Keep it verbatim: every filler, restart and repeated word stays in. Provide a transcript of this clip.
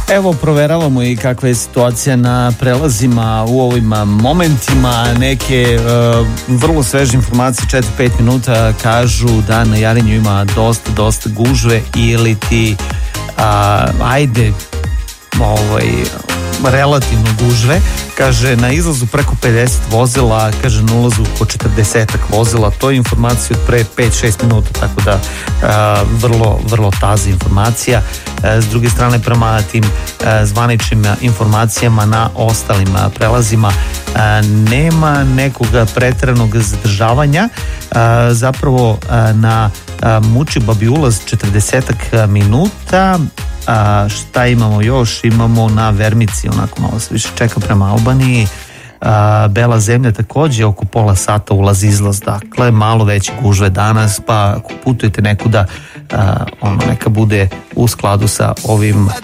Evo, proveravamo i kakva je situacija na prelazima u ovim momentima. Neke uh, vrlo sveže informacije, četiri do pet minuta, kažu da na Jarinju ima dosta, dosta gužve ili ti uh, ajde ovaj, relativno gužve. Kaže, na izlazu preko pedeset vozila, kaže na ulazu po četrdesetak vozila. To je informacija od pre pet do šest minuta, tako da a, vrlo, vrlo taza informacija. A, s druge strane, prema tim a, zvaničnim informacijama na ostalim a, prelazima a, nema nekoga preteranog zadržavanja. A, zapravo a, na a, Mučibabi ulaz četrdesetak minuta. A, šta imamo još? Imamo na Vermici, onako malo se više čeka prema Albaniji. A, Bela zemlja takođe oko pola sata ulaz izlaz, dakle malo veće gužve danas, pa ako putujete nekuda, a, ono neka bude u skladu sa ovim